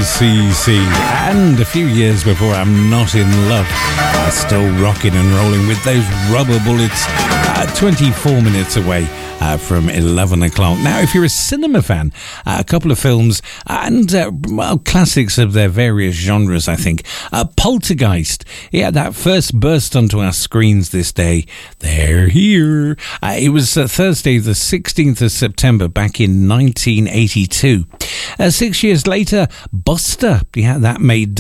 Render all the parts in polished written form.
MCC. And a few years before I'm Not In Love, still rocking and rolling with those Rubber Bullets, 24 minutes away from 11 o'clock. Now, if you're a cinema fan, a couple of films and, classics of their various genres, I think. Poltergeist, yeah, that first burst onto our screens this day. They're here. It was Thursday, the 16th of September, back in 1982. 6 years later, Buster, yeah, that made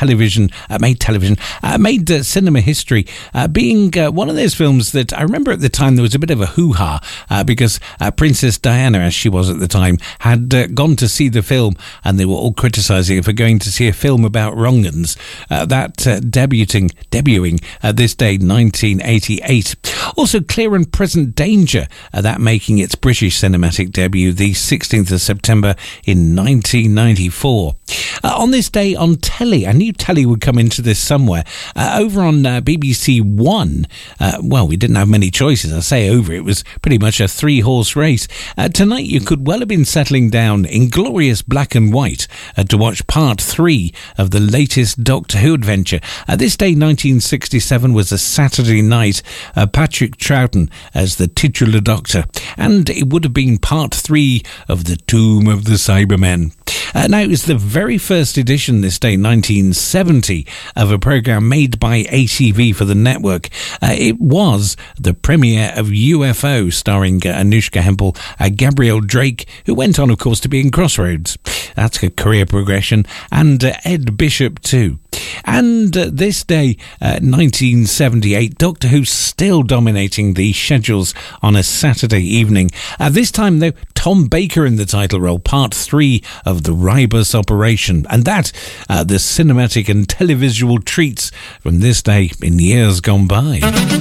cinema history, being one of those films that I remember at the time there was a bit of a hoo-ha, because Princess Diana, as she was at the time, had gone to see the film, and they were all criticising her for going to see a film about wrong-uns. Debuting this day, 1988. Also, Clear and Present Danger, that making its British cinematic debut the 16th of September in 1994. On this day on telly, I knew telly would come into this somewhere. Over on BBC One, we didn't have many choices. I say over, it was pretty much a three-horse race. Tonight you could well have been settling down in glorious black and white to watch part 3 of the latest Doctor Who adventure. This day, 1967, was a Saturday night. Patrick Troughton as the titular Doctor, and it would have been part 3 of The Tomb of the Cybermen. Now, it was the very first edition this day, 1970, of a programme made by ATV for the network. It was the premiere of UFO, starring Anushka Hempel, Gabrielle Drake, who went on, of course, to be in Crossroads. That's a career progression, and Ed Bishop too. And this day, 1978, Doctor Who still dominating the schedules on a Saturday evening. This time, though, Tom Baker in the title role, part 3 of the Ribus Operation. And that, the cinematic and televisual treats from this day in years gone by.